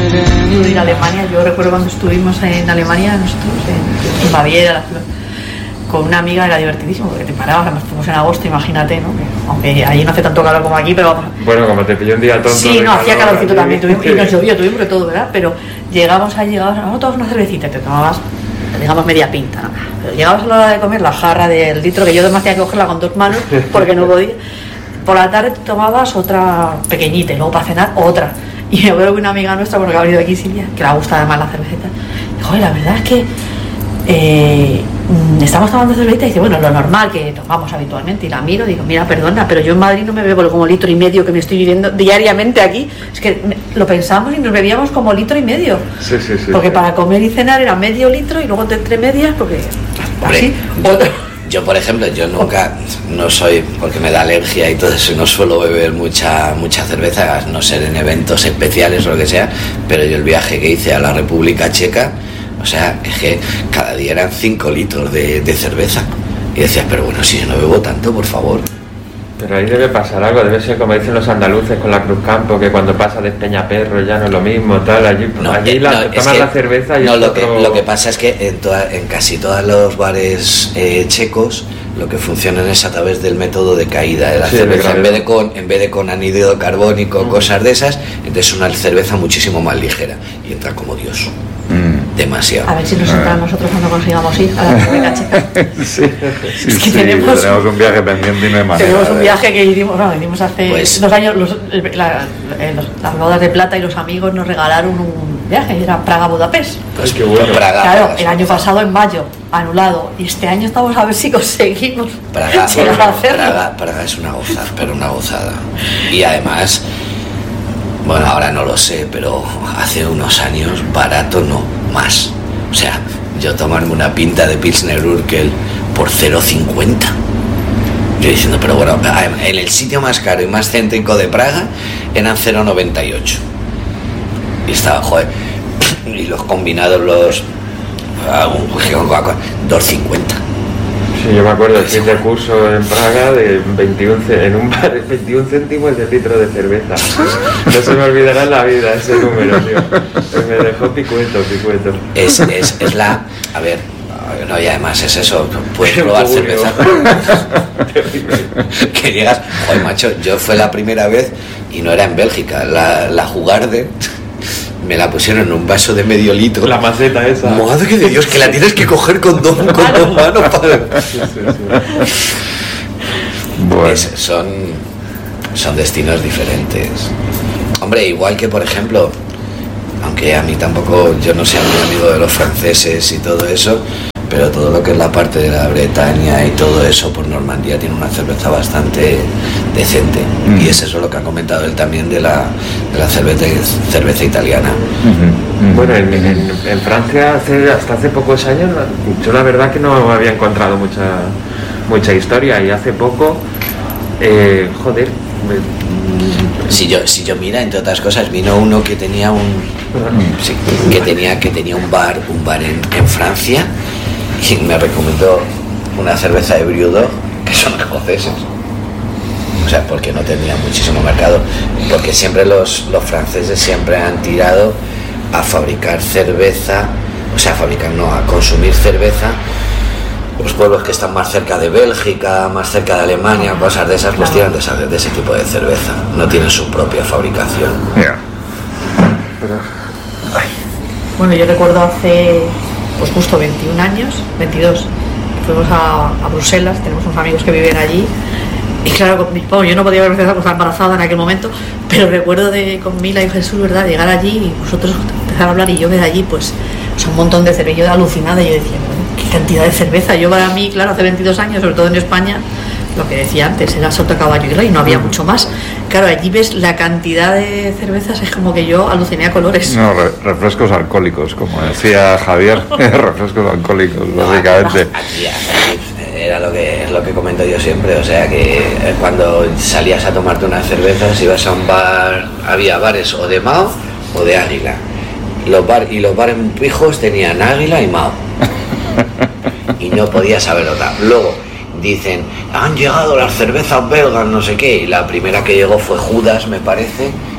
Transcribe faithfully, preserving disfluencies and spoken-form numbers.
ir a Alemania. Yo recuerdo cuando estuvimos en Alemania, nosotros en, en Baviera, la ciudad, con una amiga, era divertidísimo porque te parabas, además fuimos en agosto, imagínate, ¿no? Aunque allí no hace tanto calor como aquí, pero... Bueno, como te pilló un día tonto... Sí, no, hacía calorcito también, tuvimos, y nos llovió, tuvimos de todo, ¿verdad? Pero llegamos ahí, llegabas, vamos a tomar una cervecita, y te tomabas, digamos, media pinta, ¿no? Pero llegabas a la hora de comer la jarra del litro, que yo además tenía que cogerla con dos manos, porque no podía. Por la tarde te tomabas otra pequeñita, y luego para cenar otra. Y me acuerdo que una amiga nuestra, porque ha venido aquí, Silvia, que le gusta además la cervecita, dijo, la verdad es que... Eh, estamos tomando cervecita y dice, bueno, lo normal que tomamos habitualmente, y la miro y digo, mira, perdona, pero yo en Madrid no me bebo como litro y medio que me estoy viviendo diariamente aquí, es que me, lo pensamos y nos bebíamos como litro y medio, sí, sí, sí, porque sí. Para comer y cenar era medio litro y luego entre medias, porque Hombre, así, yo, yo por ejemplo, yo nunca, no soy, porque me da alergia y todo eso, no suelo beber mucha mucha cerveza, a no ser en eventos especiales o lo que sea, pero yo el viaje que hice a la República Checa, o sea, es que cada día eran cinco litros de, de cerveza. Y decías, pero bueno, si yo no bebo tanto, por favor. Pero ahí debe pasar algo, debe ser como dicen los andaluces con la Cruz Campo, que cuando pasa de Peñaperro ya no es lo mismo, tal, allí, No, allí eh, la, no, tomas que, la cerveza y no, es lo, otro... que, lo que pasa es que en, toda, en casi todos los bares eh, checos lo que funciona es a través del método de caída de la sí, cerveza, en vez de con en vez de con anhídrido carbónico, mm. cosas de esas, entonces una cerveza muchísimo más ligera y entra como Dios. Mm. Demasiado. A ver si nos entra nosotros cuando consigamos ir a la República Checa. sí, sí, es que sí, tenemos, tenemos un viaje pendiente y no hay manera. Tenemos un viaje que hicimos, no, hicimos hace pues, dos años, los, la, los, las bodas de plata, y los amigos nos regalaron un viaje, era Praga-Budapest. Pues qué bueno. Praga, claro, Praga, el año pasado en mayo, anulado, y este año estamos a ver si conseguimos Praga, llegar a hacerlo. Praga, Praga es una gozada, pero una gozada. Y además, bueno, ahora no lo sé, pero hace unos años barato no, más. O sea, yo tomarme una pinta de Pilsner Urquell por cero cincuenta. Yo diciendo, pero bueno, en el sitio más caro y más céntrico de Praga eran cero noventa y ocho. Y estaba, joder, y los combinados, los dos cincuenta. Sí, yo me acuerdo, que hice curso en Praga de veintiuno, en un bar de veintiún céntimos de litro de cerveza. No se me olvidará en la vida ese número, tío. Me dejó picueto, picueto. Es, es, es la... A ver, no, y además es eso, puedes probar cerveza. Que digas, joder, macho, yo fue la primera vez y no era en Bélgica, la, la Jugarde... Me la pusieron en un vaso de medio litro. La maceta esa. Madre de Dios, que la tienes que coger con dos, con dos manos para... Sí, sí, sí. Bueno. Es, son, son destinos diferentes. Hombre, igual que por ejemplo, aunque a mí tampoco, yo no sea muy amigo de los franceses y todo eso, pero todo lo que es la parte de la Bretaña y todo eso, por Normandía tiene una cerveza bastante decente. Mm. Y es eso lo que ha comentado él también de la, de la cerveza, cerveza italiana. Uh-huh. Uh-huh. Bueno, en, en, en Francia hace, hasta hace pocos años yo la verdad que no había encontrado mucha mucha historia, y hace poco, eh, joder... Me, Si yo, si yo mira, entre otras cosas, vino uno que tenía un sí, que tenía que tenía un bar, un bar en, en Francia, y me recomendó una cerveza de Briudo, que son escoceses. O sea, porque no tenía muchísimo mercado, porque siempre los, los franceses siempre han tirado a fabricar cerveza, o sea, a fabricar no, a consumir cerveza. Los pueblos que están más cerca de Bélgica, más cerca de Alemania, cosas de esas, pues tiran de, esa, de ese tipo de cerveza. No tienen su propia fabricación. Yeah. Bueno, yo recuerdo hace, pues justo veintiún años, veintidós, fuimos a, a Bruselas, tenemos unos amigos que viven allí, y claro, bueno, yo no podía haber empezado a estar embarazada en aquel momento, pero recuerdo de con Mila y Jesús, ¿verdad?, llegar allí y vosotros empezar a hablar y yo ver allí, pues, o sea, un montón de cerveza, yo alucinada, y yo decía, bueno, qué cantidad de cerveza. Yo para mí, claro, hace veintidós años, sobre todo en España, lo que decía antes, era sota, caballo y rey, no había mucho más. Claro, allí ves la cantidad de cervezas, es como que yo aluciné a colores. No, re- refrescos alcohólicos, como decía Javier, refrescos alcohólicos, no, básicamente. No, aquí, aquí era lo que, lo que comento yo siempre, o sea que cuando salías a tomarte una cerveza, si ibas a un bar, había bares o de Mao o de Águila. Los bar, y los bares pijos tenían Águila y Mao. Y no podías saber otra. Luego dicen, han llegado las cervezas belgas, no sé qué, y la primera que llegó fue Judas, me parece,